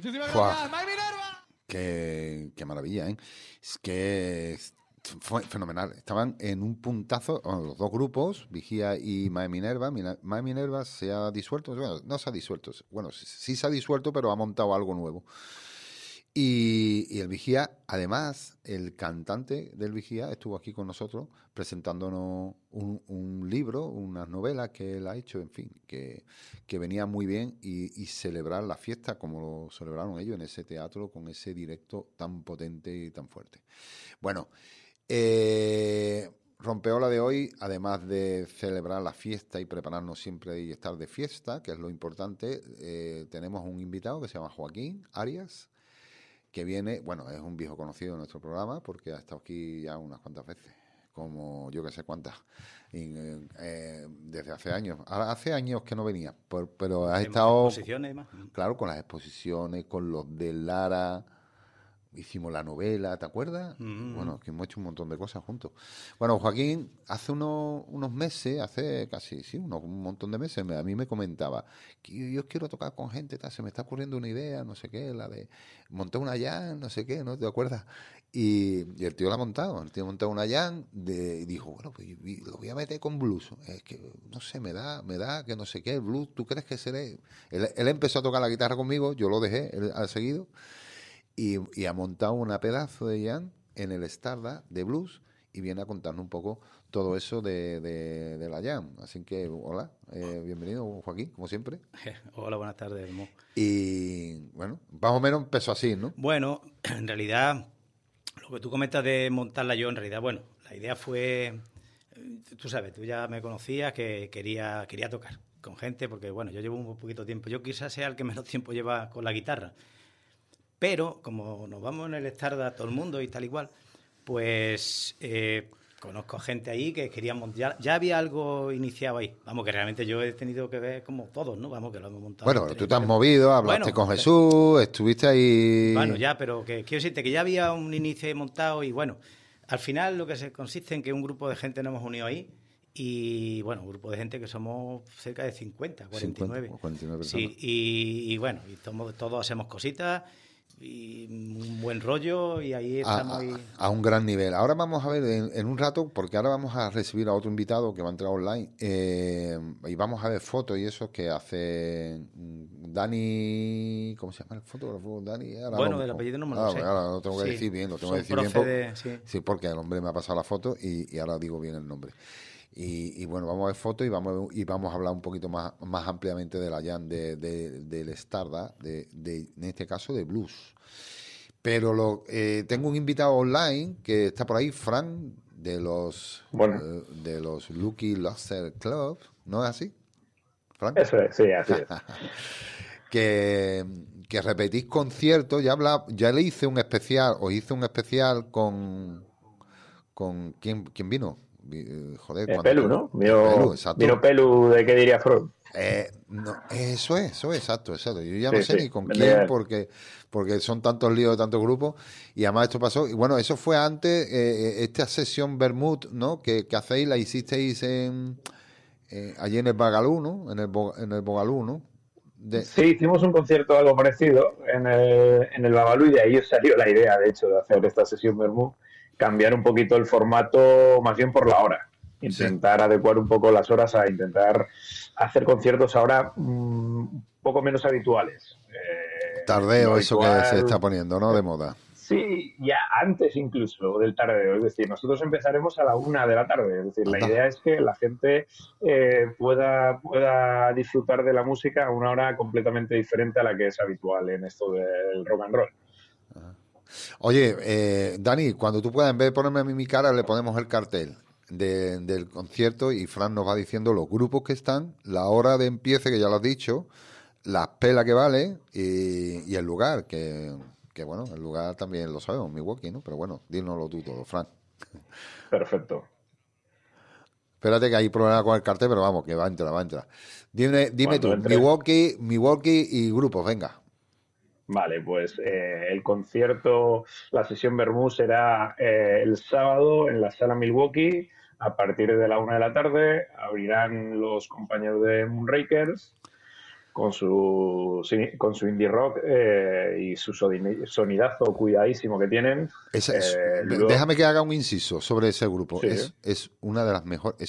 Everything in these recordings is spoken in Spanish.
Muchísimas Fua. gracias, Mike Minerva. Qué maravilla, ¿eh? Es que fue fenomenal. Estaban en un puntazo, bueno, los dos grupos, Vigía y Mae Minerva. Mae Minerva se ha disuelto, bueno, no se ha disuelto, bueno, sí se ha disuelto, pero ha montado algo nuevo. Y el Vigía, además, el cantante del Vigía estuvo aquí con nosotros presentándonos un libro, unas novelas que él ha hecho, en fin, que venía muy bien y celebrar la fiesta como lo celebraron ellos en ese teatro con ese directo tan potente y tan fuerte. Bueno, Rompeola de hoy, además de celebrar la fiesta y prepararnos siempre y estar de fiesta, que es lo importante, tenemos un invitado que se llama Joaquín Arias, que viene, bueno, es un viejo conocido de nuestro programa porque ha estado aquí ya unas cuantas veces, como yo que sé cuántas, desde hace años. Hace años que no venía, pero ha estado, exposiciones y más. claro, con las exposiciones, con los de Lara. Hicimos la novela, ¿te acuerdas? Bueno, que hemos hecho un montón de cosas juntos. Bueno, Joaquín, hace unos meses, hace casi, sí, un montón de meses, a mí me comentaba que yo quiero tocar con gente, tal, se me está ocurriendo una idea, no sé qué, la de montar una jam, no sé qué, ¿no te acuerdas? Y el tío la ha montado, el tío ha montado una jam, y dijo, bueno, pues lo voy a meter con blues. Es que, no sé, me da que no sé qué, el blues, ¿tú crees que seré? Él empezó a tocar la guitarra conmigo, yo lo dejé, él ha seguido. Y ha montado una pedazo de jam en el Stardust de blues y viene a contarnos un poco todo eso de la jam. Así que, hola, bienvenido Joaquín, como siempre. Hola, buenas tardes, Mo. Y bueno, más o menos empezó así, ¿no? Bueno, en realidad, lo que tú comentas de montarla yo, en realidad, bueno, la idea fue, tú sabes, tú ya me conocías que quería tocar con gente, porque bueno, yo llevo un poquito de tiempo, yo quizás sea el que menos tiempo lleva con la guitarra. Pero, como nos vamos en el Stardust todo el mundo y tal igual, pues conozco gente ahí que queríamos... Ya había algo iniciado ahí. Vamos, que realmente yo he tenido que ver como todos, ¿no? Vamos, que lo hemos montado. Bueno, tú te has movido, hablaste con Jesús, estuviste ahí... Bueno, ya, pero que quiero decirte que ya había un inicio montado y bueno, al final lo que se consiste en que un grupo de gente nos hemos unido ahí y bueno, un grupo de gente que somos cerca de 50, 49. 49 personas. Sí, y bueno, y todos hacemos cositas y un buen rollo y ahí estamos a un gran nivel. Ahora vamos a ver en un rato, porque ahora vamos a recibir a otro invitado que va a entrar online y vamos a ver fotos y eso que hace Dani, ¿cómo se llama el fotógrafo? Dani. Bueno, del apellido no me lo sé. Ahora lo tengo que decir bien, lo tengo que decir bien. Sí, porque el hombre me ha pasado la foto y ahora digo bien el nombre. Y bueno, vamos a ver fotos y vamos a hablar un poquito más ampliamente de la jam del Stardust, en este caso de blues. Pero tengo un invitado online que está por ahí, Fran, de los Lucky Loser Club, ¿no es así, Fran? Eso es, sí, así es. que repetís conciertos, ya le hice un especial, os hice un especial con ¿quién vino? Joder, Pelu, ¿no? Pelu, exacto. Vino Pelu de ¿Qué diría Freud? No, eso es, exacto. Yo ya no sé ni con vendría. quién, porque son tantos líos de tantos grupos, y además esto pasó, y bueno, eso fue antes, esta sesión Bermud, ¿no? Que hacéis, la hicisteis allí en el Bagalú, ¿no? En el Bogalú, ¿no? Sí, hicimos un concierto algo parecido en el Babalú y de ahí salió la idea, de hecho, de hacer esta sesión Bermud, cambiar un poquito el formato más bien por la hora, intentar adecuar un poco las horas a intentar hacer conciertos ahora un poco menos habituales. Tardeo, eso que se está poniendo, ¿no? De moda. Sí, ya antes incluso del tardeo, es decir, nosotros empezaremos a la 1 de la tarde, es decir, la idea es que la gente pueda disfrutar de la música a una hora completamente diferente a la que es habitual en esto del rock and roll. Oye, Dani, cuando tú puedas, en vez de ponerme a mí mi cara, le ponemos el cartel del concierto y Fran nos va diciendo los grupos que están, la hora de empiece, que ya lo has dicho, las pelas que vale y el lugar, que bueno, el lugar también lo sabemos, Milwaukee, ¿no? Pero bueno, dínoslo tú todo, Fran. Perfecto. Espérate que hay problema con el cartel, pero vamos, que va a entrar. Dime tú, entre... Milwaukee y grupos, venga. Vale, pues el concierto, la sesión Bermud será el sábado en la sala Milwaukee a partir de la 1 de la tarde. Abrirán los compañeros de Moonrakers con su indie rock y su sonidazo cuidadísimo que tienen. Luego, Déjame que haga un inciso sobre ese grupo. sí, Es una de las mejores.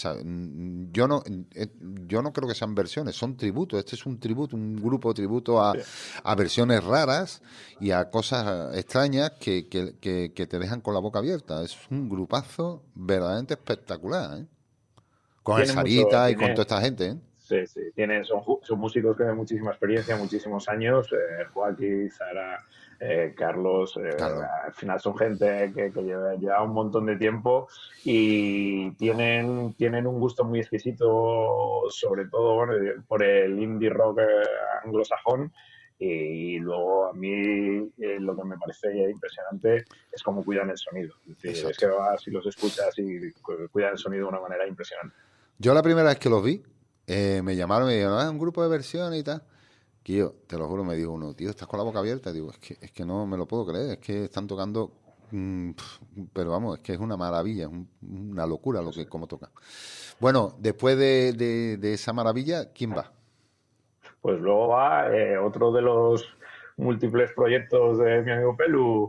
Yo no creo que sean versiones, son tributos. Este es un tributo, un grupo tributo sí. a versiones raras y a cosas extrañas que te dejan con la boca abierta. Es un grupazo verdaderamente espectacular, ¿eh? Con el Tienen mucho, Sarita y con toda esta gente, ¿eh? sí, sí, son músicos que tienen muchísima experiencia, muchísimos años, Joaquín, Sara, Carlos, Carlos. al final son gente que lleva un montón de tiempo y tienen un gusto muy exquisito, sobre todo bueno, por el indie rock anglosajón. Y luego a mí lo que me parece impresionante es cómo cuidan el sonido. Es decir, es que Exacto. vas y los escuchas y cuidan el sonido de una manera impresionante. Yo la primera vez que los vi, me llamaron y me dijeron, un grupo de versiones y tal. Que yo, te lo juro, me dijo uno, tío, estás con la boca abierta. Digo, es que no me lo puedo creer, es que están tocando, pero vamos, es que es una maravilla, es una locura lo que como tocan. Bueno, después de esa maravilla, ¿quién va? Pues luego va otro de los múltiples proyectos de mi amigo Pelu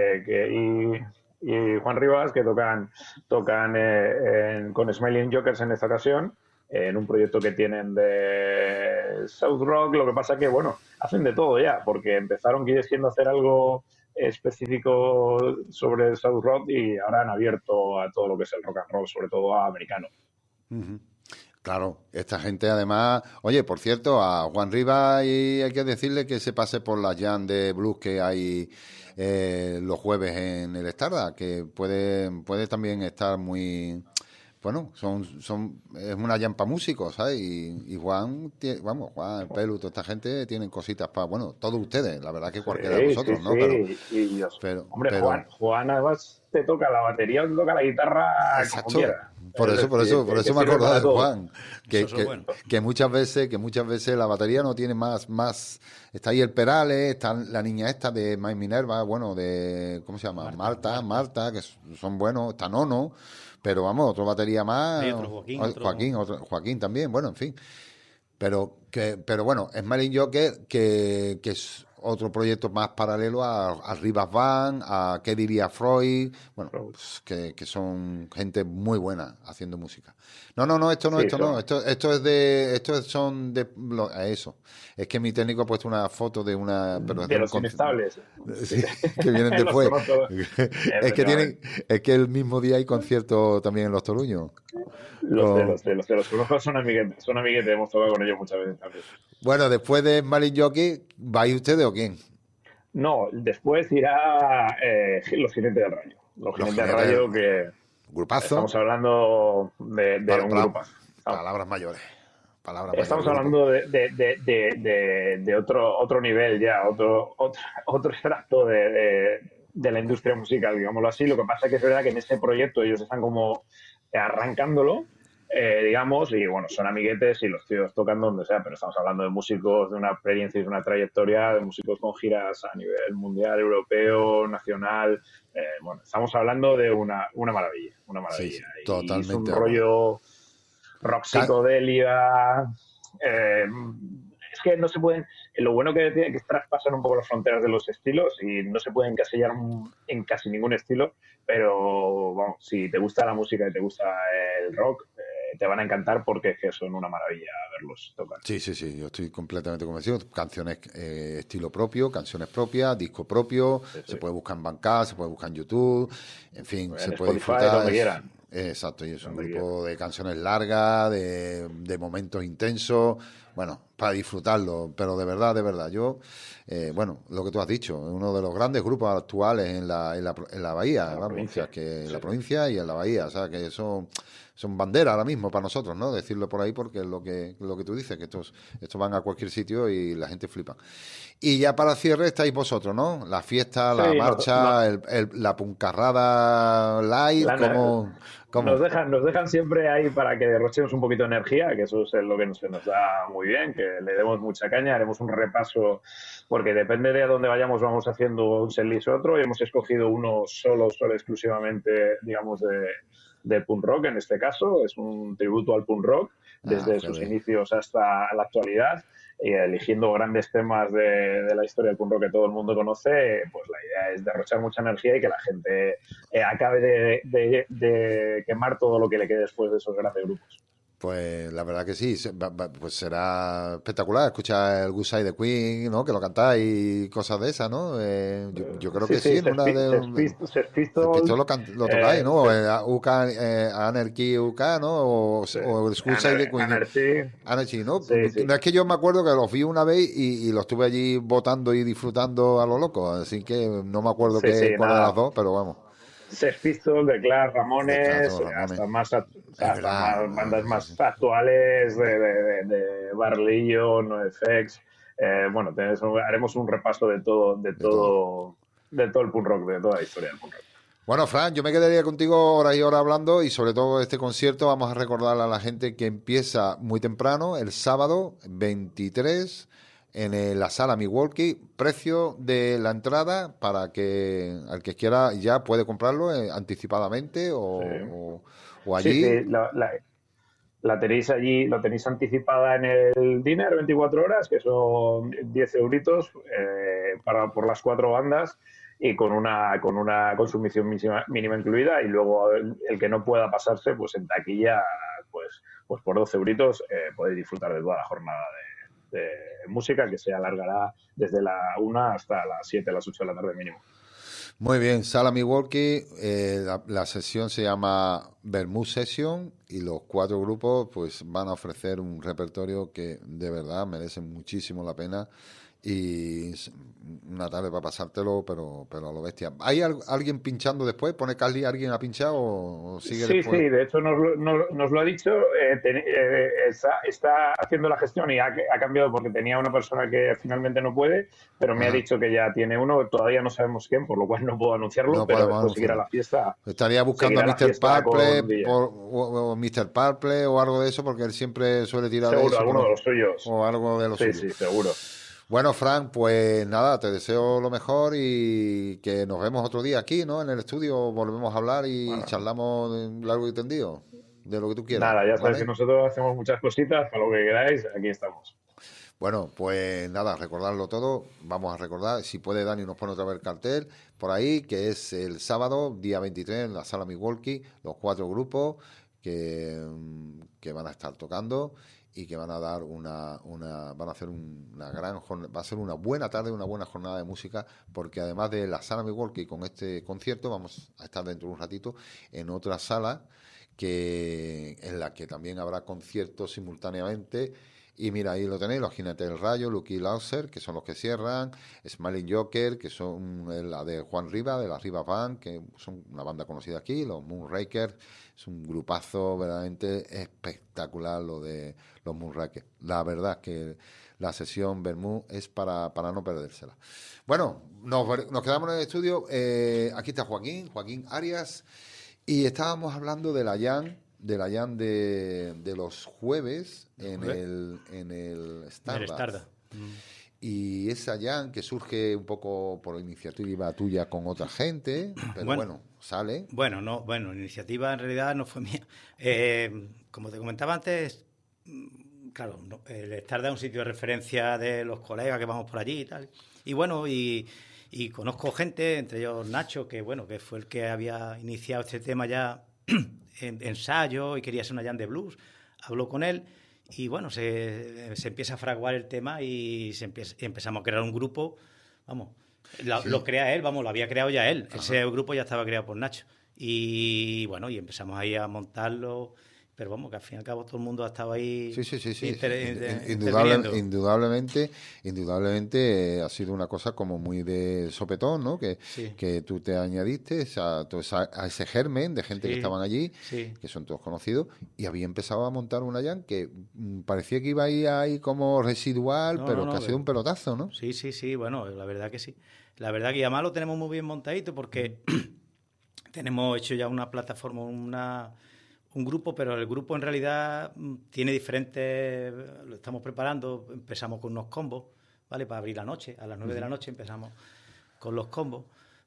y Juan Rivas que tocan con Smiling Jokers en esta ocasión en un proyecto que tienen de South Rock. Lo que pasa que, bueno, hacen de todo ya, porque empezaron queriendo hacer algo específico sobre el South Rock y ahora han abierto a todo lo que es el rock and roll, sobre todo a americano. Ujú. Claro, esta gente además, oye, por cierto, a Juan Rivas y hay que decirle que se pase por la jam de blues que hay los jueves en el Estarda, que puede también estar muy, bueno, es una jam para músicos, ¿sabes? Y Juan, vamos, Juan, Pelu, toda esta gente tienen cositas para, bueno, todos ustedes, la verdad que cualquiera de Sí, sí, vosotros, ¿no? sí. Hombre, Pero, Juan además te toca la batería o te toca la guitarra como exacto. quiera. Por Es eso, decir, por que eso me sirve acordaba para de todo. Juan, Eso es lo bueno. que muchas veces la batería no tiene más, está ahí el Perales, está la niña esta de My Minerva, bueno, de, ¿cómo se llama? Marta, que son buenos, está Nono, pero vamos, otra batería Hay más, otro Joaquín, otro... Joaquín también, bueno, en fin. Pero bueno, es Smiling Joker, que es otro proyecto más paralelo a Rivas Van, a ¿qué diría Freud? Bueno, pues que son gente muy buena haciendo música. No, Sí, esto no, son de eso. Es que mi técnico ha puesto una foto de una, pero es de de un los inestables. Sí. sí, que vienen Los después. conozco, efectivamente. Es que el mismo día hay concierto también en Los Toruños. Con, Los conozco, son amiguetes, hemos tocado con ellos muchas veces también. Bueno, después de Smiling Jockey, ¿vais ustedes o quién? No, después irá los Jinetes del Rayo. Los Los Jinetes del jinetes del Rayo que grupazo. estamos hablando de Para, un grupazo. palabras mayores. Palabras mayores Estamos del grupo. hablando de otro nivel ya, otro extracto de la industria musical, digámoslo así. Lo que pasa es que es verdad que en este proyecto ellos están como arrancándolo, digamos, y bueno, son amiguetes y los tíos tocan donde sea, pero estamos hablando de músicos de una experiencia y de una trayectoria, de músicos con giras a nivel mundial, europeo, nacional. Bueno, estamos hablando de una maravilla, una Sí, maravilla. sí, Y es totalmente un de acuerdo. rollo rock Ca- psicodelia. eh, es que no se pueden. Lo bueno que tiene que traspasan un poco las fronteras de los estilos y no se puede encasillar en casi ningún estilo, pero vamos, si te gusta la música y te gusta el rock, te van a encantar porque es que son una maravilla verlos tocar. sí, yo estoy completamente convencido. Canciones estilo propio, canciones propias, disco propio, Sí, se sí. puede buscar en Bandcamp, se puede buscar en YouTube, en fin, se En puede Spotify, disfrutar. donde quieran. Exacto, y es un Donde quieran. grupo de canciones largas, de momentos intensos, bueno, para disfrutarlo, pero de verdad, yo, bueno, lo que tú has dicho, es uno de los grandes grupos actuales en la Bahía, En la vamos, o sea, provincia. que en Sí, la sí. provincia y en la Bahía, o sea, que son bandera ahora mismo para nosotros, ¿no? Decirlo por ahí porque es lo que tú dices, que estos van a cualquier sitio y la gente flipa. Y ya para cierre estáis vosotros, ¿no? La fiesta, la Sí, marcha, la puncarrada live, la- ¿cómo? nos dejan siempre ahí para que derrochemos un poquito de energía, que eso es lo que se nos da muy bien, que le demos mucha caña, haremos un repaso, porque depende de a dónde vayamos, vamos haciendo un setlist u otro, y hemos escogido uno solo exclusivamente, digamos, de punk rock en este caso, es un tributo al punk rock, Ah, desde qué sus bien. inicios hasta la actualidad. eligiendo grandes temas de la historia del punk rock que todo el mundo conoce, pues la idea es derrochar mucha energía y que la gente acabe de quemar todo lo que le quede después de esos grandes grupos. Pues la verdad que sí, pues será espectacular escuchar el Good Side de Queen, ¿no? Que lo cantáis y cosas de esas, ¿no? Yo creo Sí, que sí, sí, en una de... Sex El Pistols, Pistol lo tocáis, ¿no? UK, Anarchy UK, ¿no? O el Good Side de Queen. Anarchy, Anarchy, ¿no? sí, sí. No es que yo me acuerdo que los vi una vez y los estuve allí votando y disfrutando a lo loco, así que no me acuerdo Sí, sí, cuál de las nada. dos, pero vamos. Sex Pistols, The Clash, De Claro, Ramones, Ramones. hasta Es verdad. más bandas Sí, sí. más actuales de Barlillo, NoFX. Bueno, haremos un repaso de todo, De todo. de todo el punk rock, de toda la historia del punk rock. Bueno, Fran, yo me quedaría contigo horas y horas hablando y sobre todo este concierto vamos a recordarle a la gente que empieza muy temprano, el sábado 23 en la sala Milwaukee. Precio de la entrada para que al que quiera ya puede comprarlo anticipadamente Sí, o sí, allí. sí, la tenéis allí, lo tenéis anticipada en el dinner 24 horas, que son 10 euritos por las 4 bandas y con una consumición mínima incluida y luego el que no pueda pasarse, pues en taquilla, pues por 12 euritos podéis disfrutar de toda la jornada de música que se alargará desde la 1 hasta las 7, las 8 de la tarde mínimo. Muy bien, Sala Milwaukee, la sesión se llama Vermouth Session y los 4 grupos pues van a ofrecer un repertorio que de verdad merece muchísimo la pena y una tarde para pasártelo, pero a lo bestia. ¿Hay alguien pinchando después? ¿Pone Carly alguien a pinchar o sigue Sí, sí, después? de hecho nos lo ha dicho, está haciendo la gestión y ha cambiado porque tenía una persona que finalmente no puede, pero me ha Ajá. dicho que ya tiene uno, todavía no sabemos quién, por lo cual no puedo anunciarlo, No pero podemos después anunciarlo. Estaría buscando a seguirá la Mr. fiesta Purple con DJ. o Mr. Purple o algo de eso, porque él siempre suele tirar de Seguro, eso, alguno de pero los suyos. o algo de lo Sí, suyo. sí, seguro. Bueno, Frank, pues nada, te deseo lo mejor y que nos vemos otro día aquí, ¿no? En el estudio volvemos a hablar y Bueno, charlamos de largo y tendido, de lo que tú quieras, nada, ya sabes que ¿vale? nosotros hacemos muchas cositas, para lo que queráis, aquí estamos. Bueno, pues nada, recordarlo todo. Vamos a recordar, si puede Dani nos pone otra vez el cartel por ahí, que es el sábado, día 23, en la sala Milwaukee, los 4 grupos que van a estar tocando y que van a dar van a hacer una gran jornada, va a ser una buena tarde, una buena jornada de música, porque además de la sala Milwaukee con este concierto, vamos a estar dentro de un ratito en otra sala en la que también habrá conciertos simultáneamente y mira, ahí lo tenéis, los Jinetes del Rayo, Lucky Lauser, que son los que cierran, Smiling Joker, que son la de Juan Riva, de la Riva Band, que son una banda conocida aquí, los Moonrakers, es un grupazo verdaderamente espectacular lo de los Moonrakers. La verdad es que la sesión Bermú es para no perdérsela. Bueno, nos quedamos en el estudio, aquí está Joaquín Arias, y estábamos hablando de la jam de los jueves en el Del Stardust. Stardust. Y esa jam que surge un poco por iniciativa tuya con otra gente, pero Bueno, bueno, sale. bueno, no, bueno, la iniciativa en realidad no fue mía. Como te comentaba antes, claro, el Stardust es un sitio de referencia de los colegas que vamos por allí y tal. Y bueno, y conozco gente, entre ellos Nacho, que bueno, que fue el que había iniciado este tema ya en ensayo y quería hacer una jam de blues. Habló con él y bueno, se empieza a fraguar el tema y empezamos a crear un grupo. Vamos, Sí. lo crea él, vamos, lo había creado ya él. Ajá. Ese grupo ya estaba creado por Nacho. Y bueno, y empezamos ahí a montarlo. Pero vamos, que al fin y al cabo todo el mundo ha estado ahí Sí. interviniendo. Indudablemente ha sido una cosa como muy de sopetón, ¿no? Sí, Que tú te añadiste a ese germen de gente que sí, estaban allí, sí. que son todos conocidos, y había empezado a montar una jam que parecía que iba ahí como residual, No, no, pero que no. ha sido un pelotazo, ¿no? Sí, bueno, la verdad que sí. La verdad que además lo tenemos muy bien montadito porque tenemos hecho ya una plataforma, un grupo, pero el grupo en realidad tiene diferentes, lo estamos preparando, empezamos con unos combos, ¿vale? Para abrir la noche, a las 9 de la noche empezamos con los combos,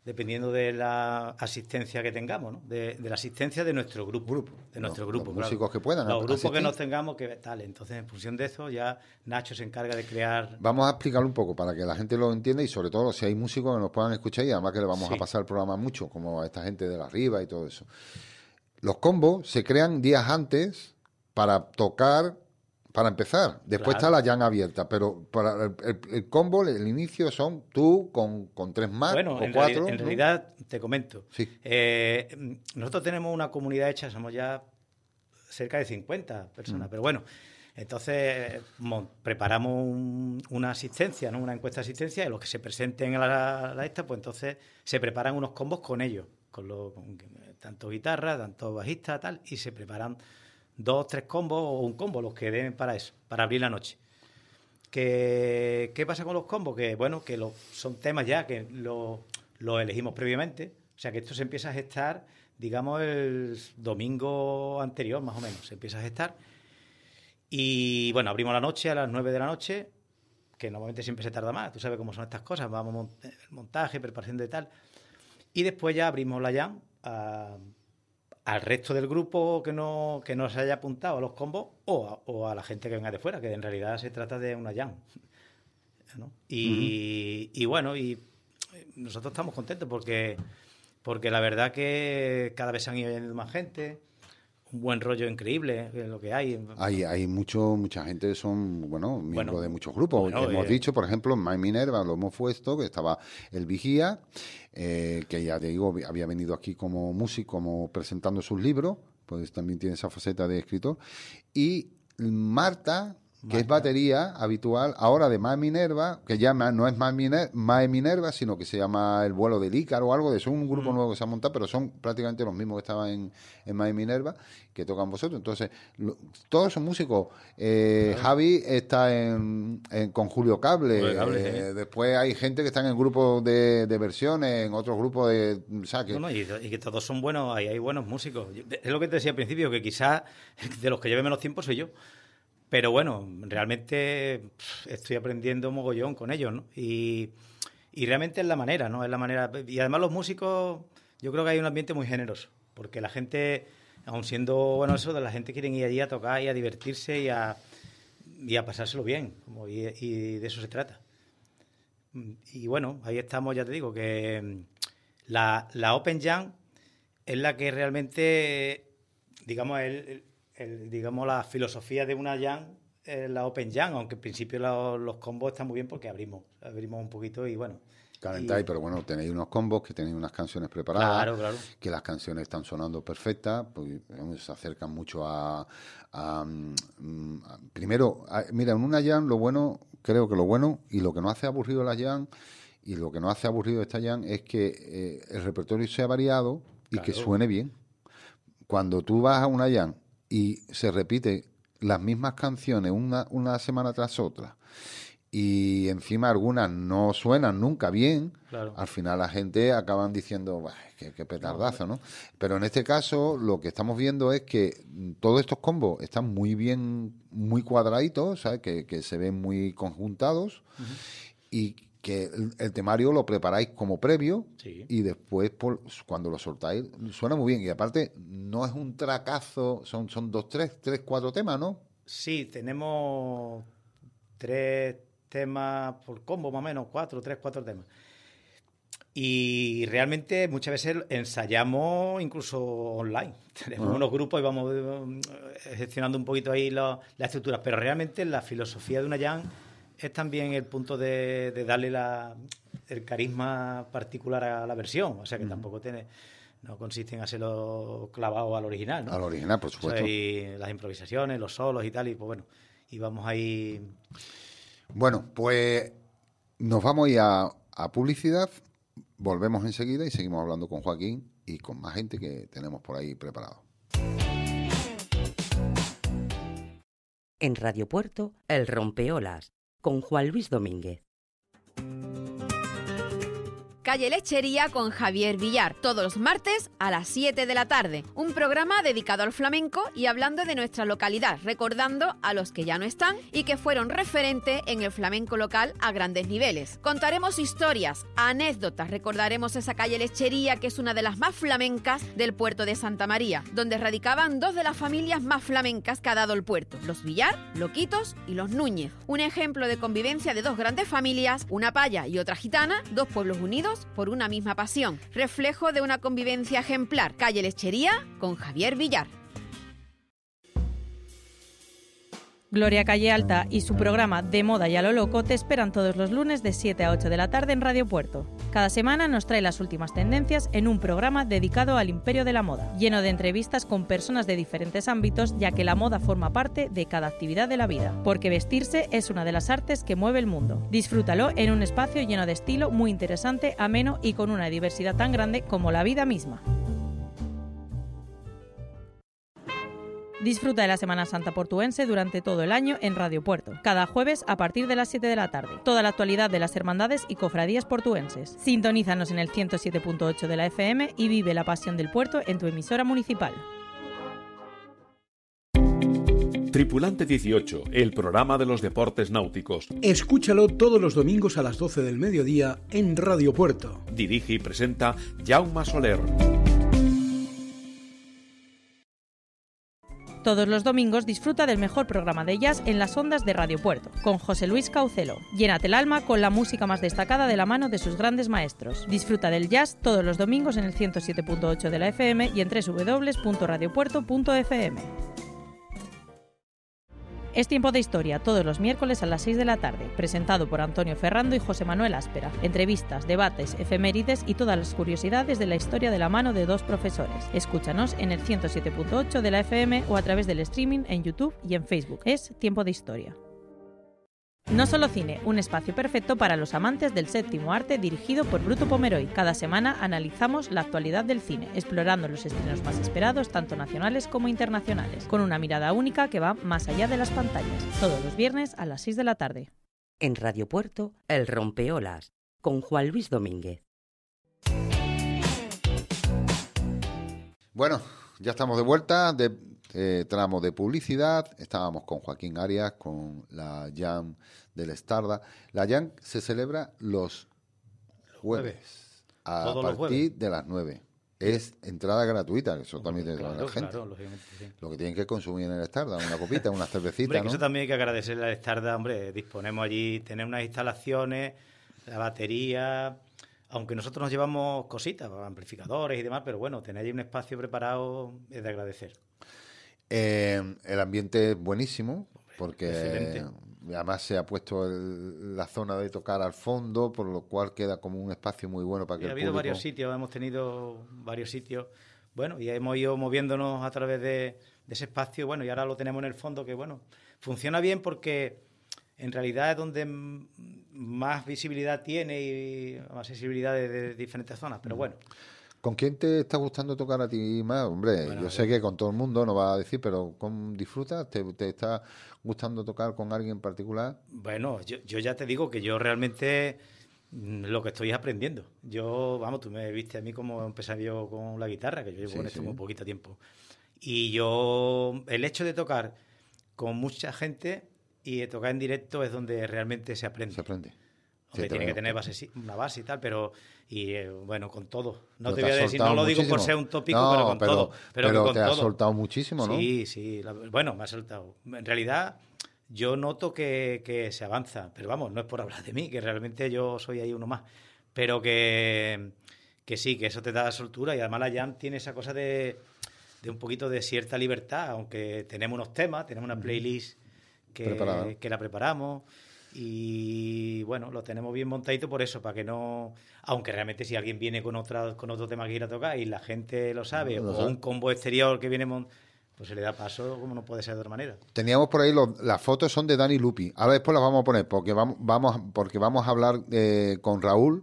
dependiendo de la asistencia que tengamos, ¿no? De la asistencia de nuestro grupo. De nuestro grupo, los músicos que puedan los grupos asistir. que nos tengamos, que tal. Entonces, en función de eso, ya Nacho se encarga de crear... Vamos a explicarlo un poco para que la gente lo entienda y sobre todo si hay músicos que nos puedan escuchar y además que le vamos a pasar el programa mucho, como a esta gente de la Riva y todo eso. Los combos se crean días antes para tocar... Para empezar, después está la jam abierta, pero para el combo, el inicio son tú con 3 más o 4. En realidad, te comento. Sí. Nosotros tenemos una comunidad hecha, somos ya cerca de 50 personas, pero bueno, entonces preparamos una asistencia, ¿no? Una encuesta de asistencia, y los que se presenten a la esta, pues entonces se preparan unos combos con ellos, con tanto guitarra, tanto bajista, tal, y se preparan 2, 3 combos o un combo, los que den para eso, para abrir la noche. ¿Qué pasa con los combos? Que bueno, que son temas ya que los elegimos previamente, o sea que esto se empieza a gestar, digamos, el domingo anterior, más o menos, se empieza a gestar. Y bueno, abrimos la noche a las 9 de la noche, que normalmente siempre se tarda más, tú sabes cómo son estas cosas, vamos el montaje, preparación de tal, y después ya abrimos la jam al resto del grupo que no se haya apuntado a los combos o a la gente que venga de fuera, que en realidad se trata de una jam, ¿no? Y bueno, y nosotros estamos contentos porque la verdad que cada vez se han ido yendo más gente, un buen rollo increíble es lo que hay. Hay mucha gente, son miembros de muchos grupos. Hemos dicho, por ejemplo, en My Minerva lo hemos puesto, que estaba el Vigía, que ya te digo, había venido aquí como músico, como presentando sus libros, pues también tiene esa faceta de escritor. Y Marta, que es batería habitual ahora de My Minerva, que ya no es My Minerva, sino que se llama El Vuelo del Ícaro o algo de eso, un grupo nuevo que se ha montado, pero son prácticamente los mismos que estaban en My Minerva, que tocan vosotros. Entonces, todos son músicos. Javi está con Julio Cable. Después hay gente que está en el grupo de versiones, en otros grupos de... O sea, y que todos son buenos, hay buenos músicos. Es lo que te decía al principio, que quizás de los que lleve menos tiempo soy yo. Pero bueno, realmente estoy aprendiendo mogollón con ellos, ¿no? Y realmente es la manera, ¿no? Es la manera. Y además los músicos, yo creo que hay un ambiente muy generoso, porque la gente, aun siendo la gente quiere ir allí a tocar y a divertirse y a pasárselo bien, y de eso se trata. Y bueno, ahí estamos, ya te digo, que la Open Jam es la que realmente, digamos, digamos, la filosofía de una jam es la Open Jam, aunque en principio los combos están muy bien porque abrimos un poquito y bueno. Calentáis, pero bueno, tenéis unos combos, que tenéis unas canciones preparadas, claro. Que las canciones están sonando perfectas, pues se acercan mucho primero, mira, en una jam creo que lo bueno y lo que nos hace aburrido la jam y lo que nos hace aburrido esta jam es que el repertorio sea variado y que suene bien. Cuando tú vas a una jam y se repiten las mismas canciones una semana tras otra y encima algunas no suenan nunca bien, al final la gente acaban diciendo, qué petardazo, ¿no? Pero en este caso lo que estamos viendo es que todos estos combos están muy bien, muy cuadraditos, ¿sabes? Que se ven muy conjuntados y que el temario lo preparáis como previo y después cuando lo soltáis suena muy bien. Y aparte no es un tracazo, son 2, 3, 4 temas, ¿no? Sí, tenemos 3 temas por combo, más o menos, 4 temas. Y realmente muchas veces ensayamos incluso online. Tenemos unos grupos y vamos gestionando un poquito ahí las estructuras. Pero realmente la filosofía de una jam es también el punto de darle el carisma particular a la versión. O sea que tampoco no consiste en hacerlo clavado al original, ¿no? Al original, por supuesto. O sea, y las improvisaciones, los solos y tal, y pues bueno, y vamos ahí. Bueno, pues nos vamos a ir a publicidad, volvemos enseguida y seguimos hablando con Joaquín y con más gente que tenemos por ahí preparado. En Radio Puerto, El Rompeolas, con Juan Luis Domínguez. Calle Lechería con Javier Villar, todos los martes a las 7 de la tarde. Un programa dedicado al flamenco y hablando de nuestra localidad, recordando a los que ya no están y que fueron referente en el flamenco local a grandes niveles. Contaremos historias, anécdotas, recordaremos esa calle Lechería que es una de las más flamencas del puerto de Santa María, donde radicaban dos de las familias más flamencas que ha dado el puerto, los Villar, Loquitos y los Núñez. Un ejemplo de convivencia de dos grandes familias, una paya y otra gitana, dos pueblos unidos por una misma pasión. Reflejo de una convivencia ejemplar. Calle Lechería con Javier Villar. Gloria Calle Alta y su programa De Moda y a lo Loco te esperan todos los lunes de 7 a 8 de la tarde en Radio Puerto. Cada semana nos trae las últimas tendencias en un programa dedicado al imperio de la moda, lleno de entrevistas con personas de diferentes ámbitos, ya que la moda forma parte de cada actividad de la vida, porque vestirse es una de las artes que mueve el mundo. Disfrútalo en un espacio lleno de estilo, muy interesante, ameno y con una diversidad tan grande como la vida misma. Disfruta de la Semana Santa portuense durante todo el año en Radio Puerto, cada jueves a partir de las 7 de la tarde. Toda la actualidad de las hermandades y cofradías portuenses. Sintonízanos en el 107.8 de la FM y vive la pasión del puerto en tu emisora municipal. Tripulante 18, el programa de los deportes náuticos. Escúchalo todos los domingos a las 12 del mediodía en Radio Puerto. Dirige y presenta Jaume Soler. Todos los domingos disfruta del mejor programa de jazz en las ondas de Radio Puerto, con José Luis Caucelo. Llénate el alma con la música más destacada de la mano de sus grandes maestros. Disfruta del jazz todos los domingos en el 107.8 de la FM y en www.radiopuerto.fm. Es Tiempo de Historia, todos los miércoles a las 6 de la tarde, presentado por Antonio Ferrando y José Manuel Áspera. Entrevistas, debates, efemérides y todas las curiosidades de la historia de la mano de dos profesores. Escúchanos en el 107.8 de la FM o a través del streaming en YouTube y en Facebook. Es Tiempo de Historia. No Solo Cine, un espacio perfecto para los amantes del séptimo arte dirigido por Bruto Pomeroy. Cada semana analizamos la actualidad del cine, explorando los estrenos más esperados, tanto nacionales como internacionales, con una mirada única que va más allá de las pantallas. Todos los viernes a las 6 de la tarde. En Radio Puerto, El Rompeolas, con Juan Luis Domínguez. Bueno, ya estamos de vuelta de tramo de publicidad. Estábamos con Joaquín Arias, con la Jam del Estarda. La Jam se celebra los jueves, a partir de las 9. Es entrada gratuita, eso también tiene que saber la gente. Claro, lógicamente, sí. Lo que tienen que consumir en el Estarda, una copita, una cervecita, Hombre, ¿no? que eso también hay que agradecerle al Estarda, hombre, disponemos allí, tener unas instalaciones, la batería, aunque nosotros nos llevamos cositas, amplificadores y demás, pero bueno, tener allí un espacio preparado es de agradecer. El ambiente es buenísimo, porque excelente. Además se ha puesto la zona de tocar al fondo, por lo cual queda como un espacio muy bueno para que Ha el habido público... varios sitios, hemos tenido varios sitios, bueno, y hemos ido moviéndonos a través de ese espacio, bueno, y ahora lo tenemos en el fondo, que bueno, funciona bien porque en realidad es donde más visibilidad tiene y más accesibilidad de diferentes zonas, pero bueno. ¿Con quién te está gustando tocar a ti más? Hombre, Bueno, yo sé que con todo el mundo no va a decir, pero ¿disfrutas? ¿Te está gustando tocar con alguien en particular? Bueno, yo ya te digo que yo realmente lo que estoy es aprendiendo. Yo, vamos, tú me viste a mí como empecé yo con la guitarra, que yo llevo con esto muy poquito tiempo. Y yo, el hecho de tocar con mucha gente y de tocar en directo es donde realmente se aprende. Se aprende. Hombre, Sí, tiene que tener una base y tal, pero bueno, con todo. No Pero te voy a decir, no lo digo por ser un tópico, no, pero con todo. Pero con te todo. has soltado muchísimo, ¿no? Sí, bueno, me ha soltado. En realidad, yo noto que se avanza, pero vamos, no es por hablar de mí, que realmente yo soy ahí uno más, pero que sí, que eso te da soltura y además la jam tiene esa cosa de un poquito de cierta libertad, aunque tenemos unos temas, tenemos una playlist que la preparamos. Y bueno, lo tenemos bien montadito por eso, para que no... Aunque realmente si alguien viene con otro tema que quiera tocar y la gente lo sabe, o un combo exterior que viene... pues se le da paso como no puede ser de otra manera. Teníamos por ahí, las fotos son de Dani Lupi. Ahora después las vamos a poner, porque vamos a hablar con Raúl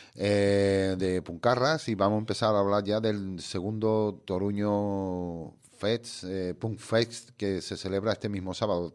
de Puncarras y vamos a empezar a hablar ya del segundo Toruño Punk Fest que se celebra este mismo sábado.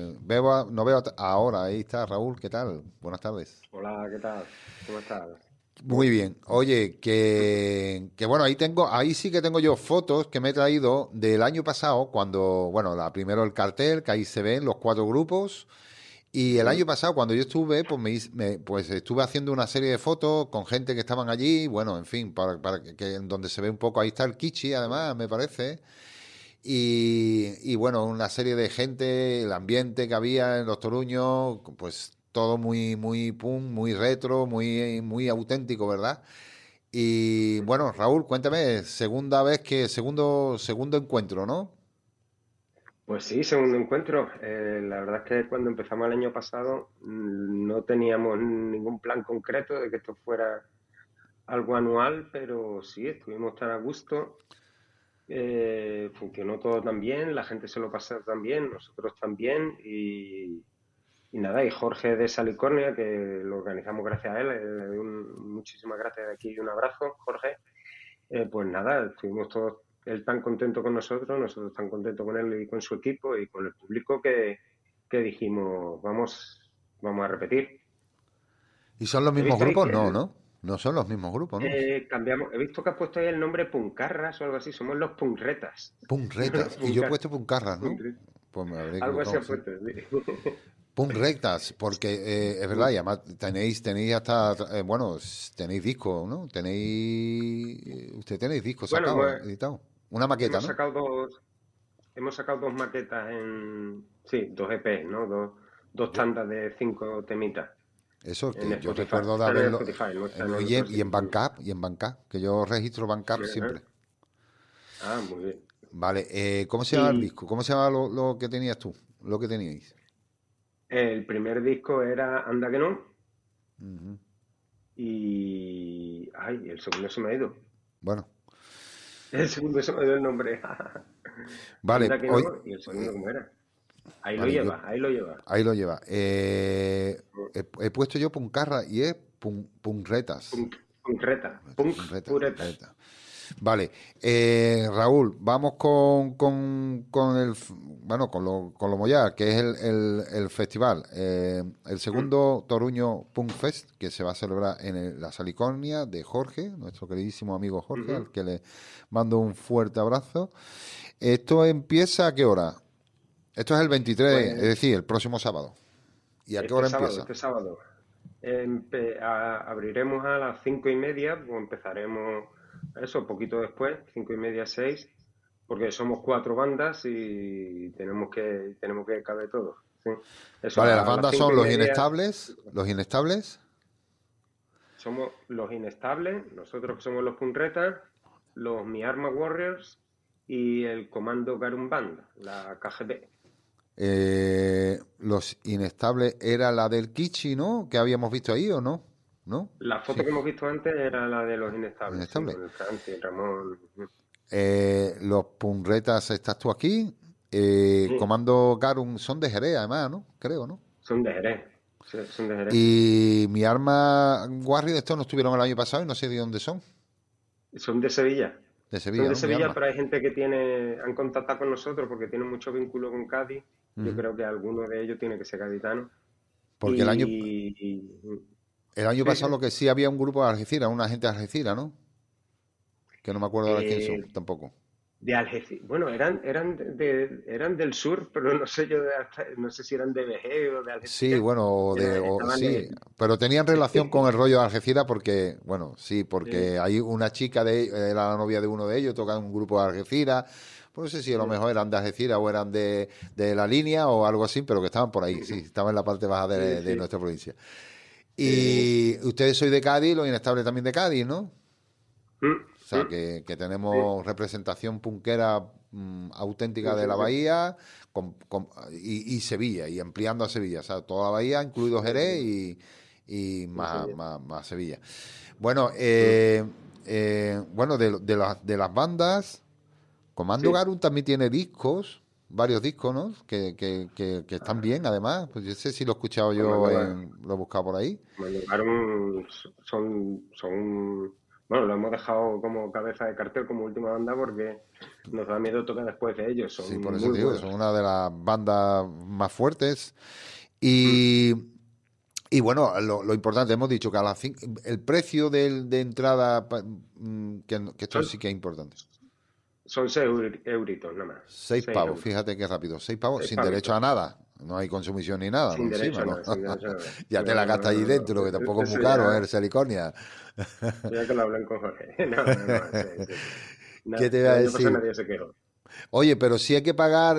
No veo ahora, ahí está Raúl, ¿qué tal? Buenas tardes. Hola, ¿qué tal? ¿Cómo estás? Muy bien. Oye, que bueno, ahí sí que tengo yo fotos que me he traído del año pasado, cuando, bueno, primero el cartel, que ahí se ven los 4 grupos. Y el año pasado, cuando yo estuve, pues estuve haciendo una serie de fotos con gente que estaban allí, bueno, en fin, para que en donde se ve un poco, ahí está el Kichi, además, me parece. Y bueno, una serie de gente, el ambiente que había en Los Toruños, pues todo muy punk, muy retro, muy auténtico, ¿verdad? Y bueno, Raúl, cuéntame, segundo encuentro, ¿no? Pues sí, segundo encuentro. La verdad es que cuando empezamos el año pasado no teníamos ningún plan concreto de que esto fuera algo anual, pero sí, estuvimos tan a gusto. Funcionó todo tan bien, la gente se lo pasó tan bien, nosotros también. Y nada, y Jorge de Salicornia, que lo organizamos gracias a él, le doy muchísimas gracias de aquí y un abrazo, Jorge. Pues nada, estuvimos todos él tan contento con nosotros tan contentos con él y con su equipo y con el público que dijimos, vamos a repetir. ¿Y son los mismos grupos? No, ¿no? No son los mismos grupos, ¿no? Cambiamos. He visto que has puesto ahí el nombre Puncarras o algo así. Somos los Punretas. Punretas. Y yo he puesto Puncarras, ¿no? Pues me habré algo así equivocado, ha puesto, sí. Punrectas, porque es verdad, y además tenéis hasta, bueno, tenéis discos, ¿no? Usted tenéis discos sacados, editados. Una maqueta, ¿no? Hemos sacado 2 maquetas sí, 2 EP, ¿no? Dos tandas de 5 temitas. Eso, que yo recuerdo de haberlo. Y en Bandcamp, que yo registro Bandcamp siempre. Ah, muy bien. Vale, ¿cómo se llama el disco? ¿Cómo se llama lo que tenías tú? Lo que teníais. El primer disco era Anda que no. Uh-huh. Y. Ay, el segundo se me ha ido. Bueno. El segundo se me ha ido el nombre. Vale. Anda que no. ¿Y el segundo cómo era? Ahí lo lleva. Ahí lo lleva. He puesto yo Puncarra y es Punretas. Punreta. Vale, Raúl, vamos con el, bueno, con lo Mollar, que es el festival, el segundo Toruño Punk Fest, que se va a celebrar en la Salicornia de Jorge, nuestro queridísimo amigo Jorge, al que le mando un fuerte abrazo. ¿Esto empieza a qué hora? Esto es el 23, pues, es decir, el próximo sábado. ¿Y a qué hora empieza? Este sábado. Abriremos a las 5:30, pues empezaremos eso, poquito después, 5:30, 6, porque somos 4 bandas y tenemos que caber todo. ¿Sí? Eso, vale, las bandas son Los Inestables. Somos Los Inestables, nosotros que somos los Punretas, los Mi Arma Warriors y el Comando Garum Band, la KGB. Los Inestables era la del Kichi, ¿no? Que habíamos visto ahí, ¿o no? ¿No? La foto que hemos visto antes era la de Los Inestables. Sí, con el Franci, Ramón. Los Punretas, ¿estás tú aquí? Sí. Comando Garum son de Jerez, además, ¿no? Creo, ¿no? Son de Jerez. Sí, son de Jerez. Y Mi Arma Warrior, estos no estuvieron el año pasado y no sé de dónde son. Son de Sevilla. De Sevilla, son de Sevilla, pero hay gente que han contactado con nosotros porque tienen mucho vínculo con Cádiz. Yo creo que alguno de ellos tiene que ser gaditano. Porque el año pasado lo que sí había un grupo de Algeciras, una gente de Algeciras, ¿no? Que no me acuerdo de quién son, tampoco. De Algeciras. Bueno, eran del sur, pero no sé no sé si eran de Veje o de Algeciras. Sí, bueno, sí, pero tenían relación con el rollo de Algeciras porque, bueno, sí, porque hay una chica era la novia de uno de ellos, toca en un grupo de Algeciras. Pues no sé si a lo mejor eran de Algeciras o eran de la línea o algo así, pero que estaban por ahí, sí, estaban en la parte baja de nuestra provincia. Y ustedes sois de Cádiz, Los Inestables también de Cádiz, ¿no? O sea, que tenemos representación punkera auténtica de la bahía y Sevilla, y ampliando a Sevilla. O sea, toda la bahía, incluido Jerez y más Sevilla. Bueno, bueno, de las bandas, Comando Garum también tiene varios discos, ¿no? Que están bien, además. Pues yo sé si lo he escuchado yo, lo he buscado por ahí. Comando Garum son bueno, lo hemos dejado como cabeza de cartel, como última banda, porque nos da miedo tocar después de ellos. Sí, por eso digo, son una de las bandas más fuertes. Y Y bueno, lo importante, hemos dicho que el precio de entrada, que esto sí que es importante. Son 6 euritos nada más. 6 pavos, euros. Fíjate qué rápido. 6 pavos 6 sin pavitos. Derecho a nada. No hay consumición ni nada. Sin ¿no? derecho Encima, a nada, sin derecho a nada. Ya te la gastas allí dentro, que tampoco es muy caro, el Salicornia. Ya que lo hablen con Jorge. No. ¿Qué te iba a decir? Nadie se quejó. Oye, pero si hay que pagar,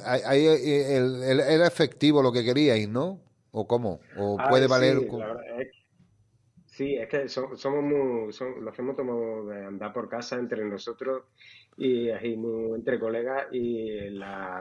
era efectivo lo que queríais, ¿no? ¿O cómo? ¿O puede valer? Sí, la verdad es que lo hacemos como de andar por casa entre nosotros y así entre colegas y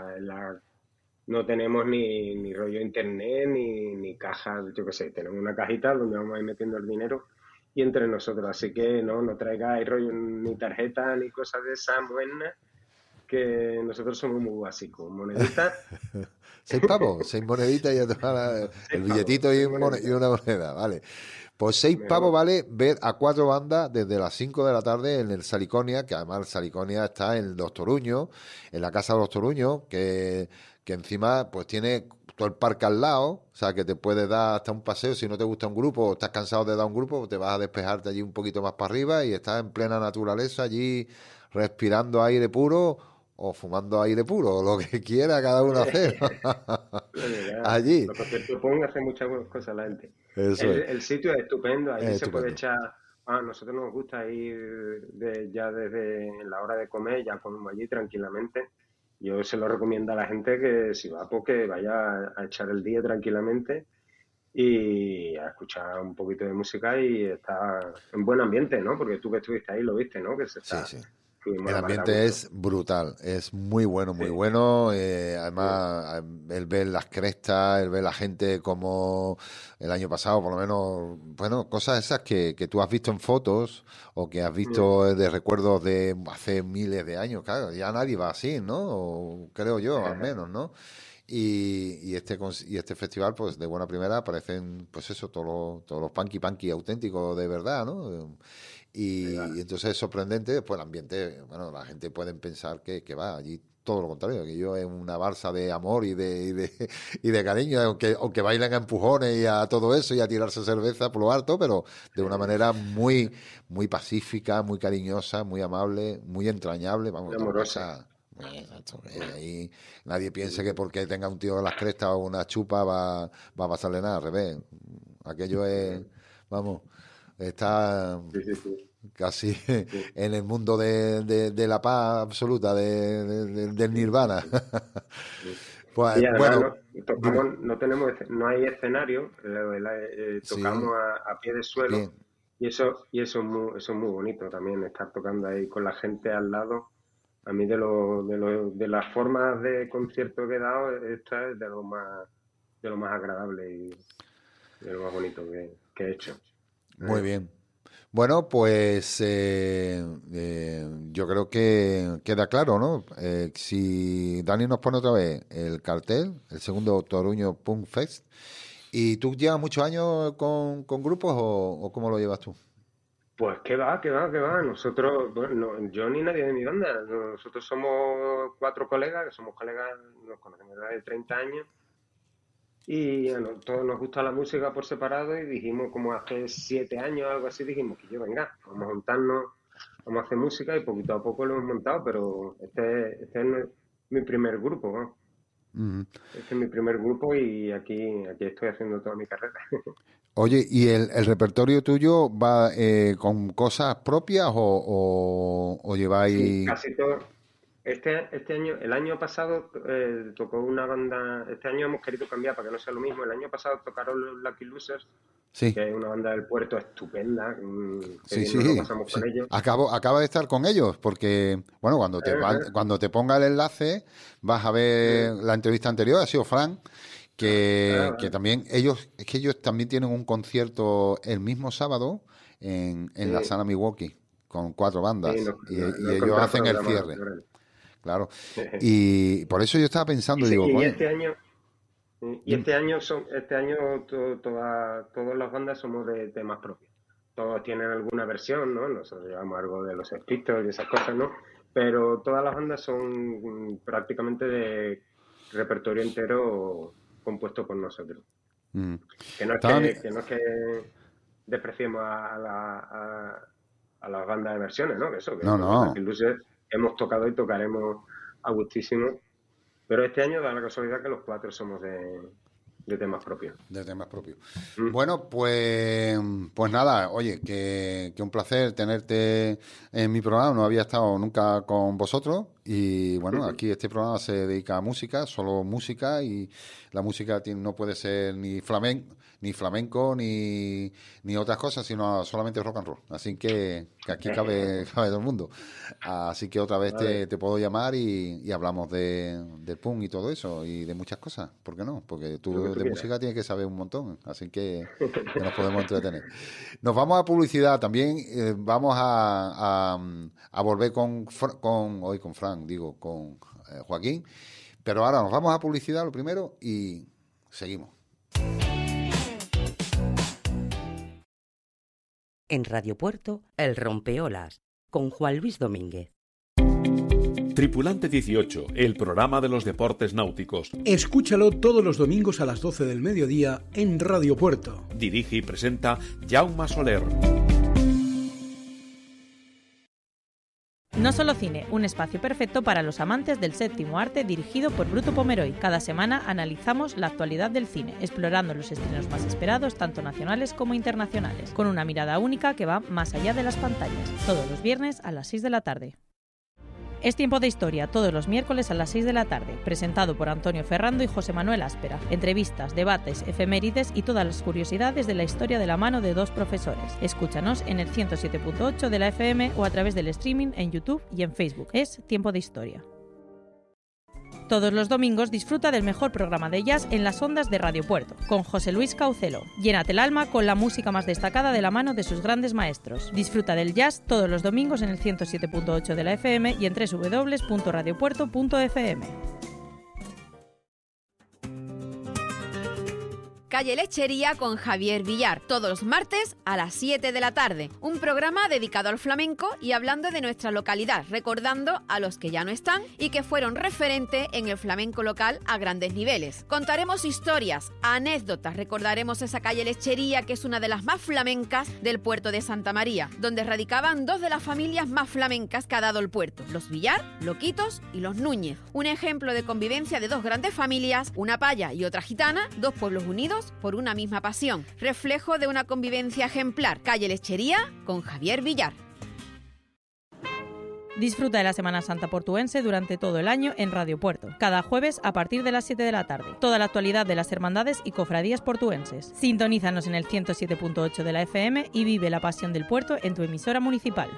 no tenemos ni rollo internet ni cajas, yo qué sé, tenemos una cajita donde vamos a ir metiendo el dinero y entre nosotros, así que no traigáis rollo ni tarjeta ni cosas de esas modernas, que nosotros somos muy básicos, moneditas. 6 pavos, 6 moneditas y ya te va el billetito y una moneda, vale. Pues 6 pavos vale ver a 4 bandas desde las 5 de la tarde en el Salicornia, que además el Salicornia está en Los Toruños, en la casa de Los Toruños, que encima pues tiene todo el parque al lado, o sea que te puedes dar hasta un paseo. Si no te gusta un grupo o estás cansado de dar un grupo, te vas a despejarte allí un poquito más para arriba y estás en plena naturaleza allí respirando aire puro o fumando aire puro, lo que quiera cada uno hacer. Allí. Los conciertos hace muchas cosas la gente. El sitio es estupendo, allí se puede echar. A nosotros nos gusta ir ya desde la hora de comer, ya comemos allí tranquilamente. Yo se lo recomiendo a la gente que si va, pues que vaya a echar el día tranquilamente y a escuchar un poquito de música y estar en buen ambiente, ¿no? Porque tú que estuviste ahí lo viste, ¿no? Que se está... Sí. El ambiente es brutal, es muy bueno, muy bueno. Además, el ver las crestas, el ver la gente como el año pasado, por lo menos, bueno, cosas esas que tú has visto en fotos o que has visto de recuerdos de hace miles de años. Claro, ya nadie va así, ¿no? O creo yo, al menos, ¿no? Y este festival, pues de buena primera, aparecen, pues eso, todos los punky auténticos de verdad, ¿no? Y entonces es sorprendente. Después el ambiente, bueno, la gente puede pensar que va allí todo lo contrario, que yo es una balsa de amor y de cariño, aunque bailan a empujones y a todo eso y a tirarse cerveza por lo alto, pero de una manera muy muy pacífica, muy cariñosa, muy amable, muy entrañable, vamos, amorosa. Exacto, ahí nadie piense que porque tenga un tío en las crestas o una chupa va a pasarle nada, al revés. Aquello es, vamos, está casi en el mundo de la paz absoluta, del nirvana. Pues, bueno, no hay escenario, tocamos a pie de suelo. Bien. Y eso es muy bonito también, estar tocando ahí con la gente al lado. A mí de las formas de concierto que he dado, esta es de lo más agradable y de lo más bonito que he hecho. Muy bien. Bueno, pues yo creo que queda claro, ¿no? Si Dani nos pone otra vez el cartel, el segundo Toruño Punk Fest, ¿y tú llevas muchos años con grupos o cómo lo llevas tú? Pues que va. Nosotros, bueno, yo ni nadie de mi banda. Nosotros somos 4 colegas, que somos colegas, nos conocemos desde 30 años. Y bueno, todos nos gusta la música por separado y dijimos, como hace 7 años o algo así, dijimos que venga, vamos a juntarnos, vamos a hacer música y poquito a poco lo hemos montado, pero este es mi primer grupo, ¿no? Uh-huh. Este es mi primer grupo y aquí estoy haciendo toda mi carrera. Oye, ¿y el repertorio tuyo va con cosas propias o lleváis...? Sí, casi todo. Este año, el año pasado tocó una banda, este año hemos querido cambiar para que no sea lo mismo. El año pasado tocaron los Lucky Losers, sí, que es una banda del puerto estupenda. Sí. Pasamos con ellos. Acaba de estar con ellos, porque, bueno, cuando te ponga el enlace, vas a ver la entrevista anterior, ha sido Frank, que también ellos también tienen un concierto el mismo sábado en la sala Milwaukee, con 4 bandas, y ellos hacen el cierre. Claro, y por eso yo estaba pensando, este año todas las bandas somos de temas propios. Todos tienen alguna versión, ¿no? Nosotros llevamos algo de los Pistols y esas cosas, ¿no? Pero todas las bandas son prácticamente de repertorio entero compuesto por nosotros. Que no es que despreciemos a las bandas de versiones, ¿no? Que eso, que no. Luces hemos tocado y tocaremos a gustísimo. Pero este año da la casualidad que los 4 somos de temas propios. De temas propios. Bueno, pues nada, oye, que un placer tenerte en mi programa. No había estado nunca con vosotros y bueno, aquí este programa se dedica a música, solo música, y la música no puede ser ni flamenco ni otras cosas, sino solamente rock and roll. Así que aquí cabe todo el mundo. Así que otra vez te puedo llamar y hablamos del punk y todo eso y de muchas cosas. ¿Por qué no? Porque tú de música tienes que saber un montón. Así que nos podemos entretener. Nos vamos a publicidad también. Vamos a volver con Joaquín. Pero ahora nos vamos a publicidad lo primero y seguimos. En Radio Puerto, El Rompeolas, con Juan Luis Domínguez. Tripulante 18, el programa de los deportes náuticos. Escúchalo todos los domingos a las 12 del mediodía en Radio Puerto. Dirige y presenta Jaume Soler. No Solo Cine, un espacio perfecto para los amantes del séptimo arte, dirigido por Bruto Pomeroy. Cada semana analizamos la actualidad del cine, explorando los estrenos más esperados, tanto nacionales como internacionales, con una mirada única que va más allá de las pantallas. Todos los viernes a las 6 de la tarde. Es Tiempo de Historia, todos los miércoles a las 6 de la tarde, presentado por Antonio Ferrando y José Manuel Áspera. Entrevistas, debates, efemérides y todas las curiosidades de la historia de la mano de 2 profesores. Escúchanos en el 107.8 de la FM o a través del streaming en YouTube y en Facebook. Es Tiempo de Historia. Todos los domingos disfruta del mejor programa de jazz en las ondas de Radio Puerto, con José Luis Caucelo. Llénate el alma con la música más destacada de la mano de sus grandes maestros. Disfruta del jazz todos los domingos en el 107.8 de la FM y en www.radiopuerto.fm. Calle Lechería con Javier Villar, todos los martes a las 7 de la tarde. Un programa dedicado al flamenco y hablando de nuestra localidad, recordando a los que ya no están y que fueron referente en el flamenco local a grandes niveles. Contaremos historias, anécdotas, recordaremos esa calle Lechería que es una de las más flamencas del puerto de Santa María, donde radicaban 2 de las familias más flamencas que ha dado el puerto, los Villar, Loquitos y los Núñez. Un ejemplo de convivencia de 2 grandes familias, una paya y otra gitana, 2 pueblos unidos por una misma pasión, reflejo de una convivencia ejemplar. Calle Lechería con Javier Villar. Disfruta de la Semana Santa portuense durante todo el año en Radio Puerto, cada jueves a partir de las 7 de la tarde. Toda la actualidad de las hermandades y cofradías portuenses. Sintonízanos en el 107.8 de la FM y vive la pasión del puerto en tu emisora municipal.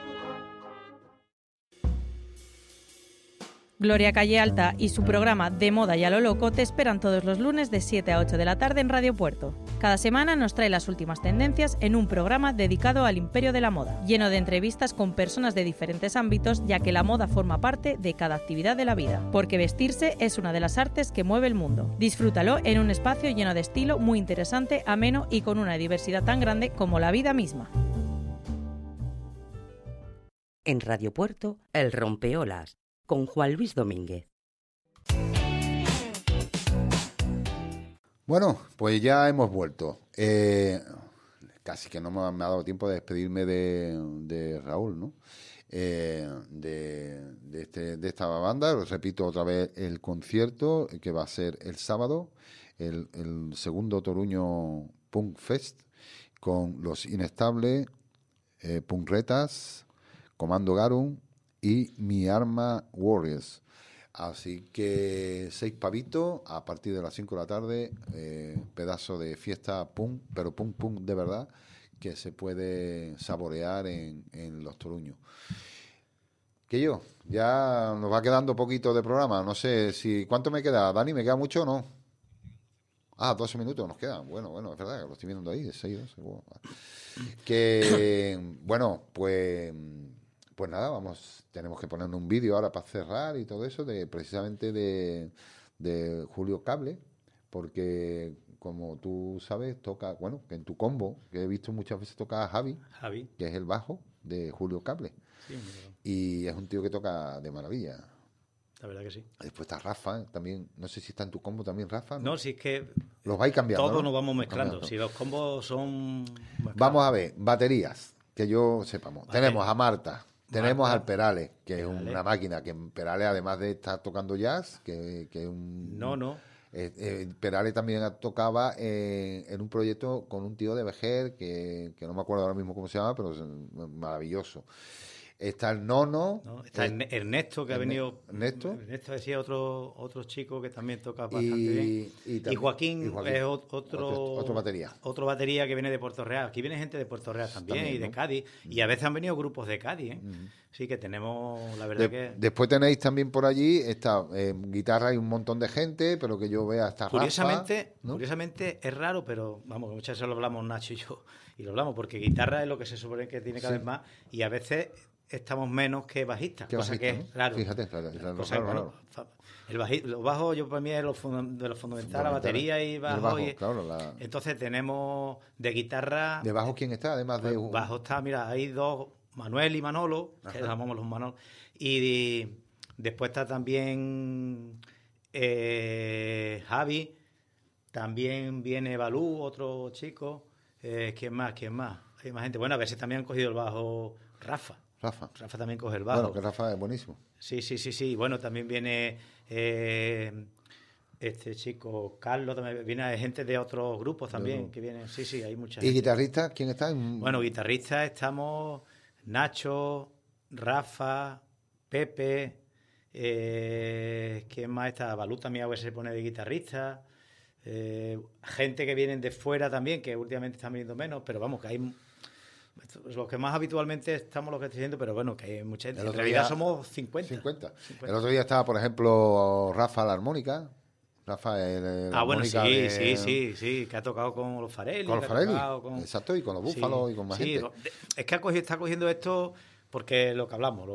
Gloria Calle Alta y su programa De Moda y a lo Loco te esperan todos los lunes de 7 a 8 de la tarde en Radio Puerto. Cada semana nos trae las últimas tendencias en un programa dedicado al imperio de la moda, lleno de entrevistas con personas de diferentes ámbitos, ya que la moda forma parte de cada actividad de la vida, porque vestirse es una de las artes que mueve el mundo. Disfrútalo en un espacio lleno de estilo, muy interesante, ameno y con una diversidad tan grande como la vida misma. En Radio Puerto, El Rompeolas, con Juan Luis Domínguez. Bueno, pues ya hemos vuelto. Casi que no me ha dado tiempo de despedirme de Raúl, ¿no? De esta banda. Os repito otra vez el concierto que va a ser el sábado, el segundo Toruño Punk Fest, con Los Inestables, Punkretas, Comando Garum y Mi Arma Warriors. Así que 6 pavitos a partir de las 5 de la tarde, pedazo de fiesta punk, pero punk de verdad, que se puede saborear en los Toruños. Que yo, ya nos va quedando poquito de programa, no sé si... ¿Cuánto me queda, Dani? ¿Me queda mucho o no? 12 minutos nos quedan. Bueno, es verdad, que lo estoy viendo ahí, de 6, 12. Bueno. Que, bueno, pues nada, tenemos que poner un vídeo ahora para cerrar y todo eso, precisamente de Julio Cable, porque como tú sabes, toca, bueno, que en tu combo, que he visto muchas veces, toca a Javi, que es el bajo de Julio Cable. Sí, y es un tío que toca de maravilla. La verdad que sí. Después está Rafa, también, no sé si está en tu combo también Rafa. No, si es que los vais cambiando, todos ¿no? nos vamos mezclando. Cambiando. Si los combos son... Vamos a ver, baterías, que yo sepamos. Vale. Tenemos a Marta, tenemos al Perales, que es Perales. una máquina, que Perales, además de estar tocando jazz, que es un... No. Perales también tocaba en un proyecto con un tío de Vejer, que no me acuerdo ahora mismo cómo se llama, pero es maravilloso. Está el Nono. ¿no? Está Ernesto, que ha venido... Ernesto decía otro chico que también toca bastante bien. Y Joaquín es otro batería. Otro batería que viene de Puerto Real. Aquí viene gente de Puerto Real también y de Cádiz. Y a veces han venido grupos de Cádiz, ¿eh? Sí, que tenemos, la verdad que... Después tenéis también por allí, está guitarra y un montón de gente, pero que yo vea hasta Curiosamente, Rafa, ¿no? Curiosamente es raro, pero vamos, muchas veces lo hablamos Nacho y yo, y lo hablamos, porque guitarra es lo que se supone que tiene cada vez más, y a veces estamos menos que bajistas, cosa que es raro. Fíjate, claro. Los bajos, yo para mí es de los fundamentales, la batería y bajo. Entonces tenemos de guitarra... ¿De bajo quién está? Además de... Bajo está, mira, hay dos, Manuel y Manolo, que llamamos los Manolo, y después está también Javi, también viene Balú, otro chico, ¿quién más? Hay más gente. Bueno, a veces también han cogido el bajo Rafa también coge el bajo. Bueno, que Rafa es buenísimo. Sí. Bueno, también viene este chico Carlos, también viene gente de otros grupos también, que vienen. Sí, hay mucha gente. ¿Y guitarristas? ¿Quién está? Bueno, guitarristas estamos Nacho, Rafa, Pepe, ¿quién más está? Balú también a veces se pone de guitarrista. Gente que vienen de fuera también, que últimamente están viniendo menos, pero vamos, que hay... Los que más habitualmente estamos los que estoy diciendo, pero bueno, que hay mucha gente. En realidad somos 50. El otro día estaba, por ejemplo, Rafa la armónica. Rafa sí, que ha tocado con los Farelli. Con los Farelli, exacto, y con los Búfalos y con más gente. Es que está cogiendo esto porque lo que hablamos,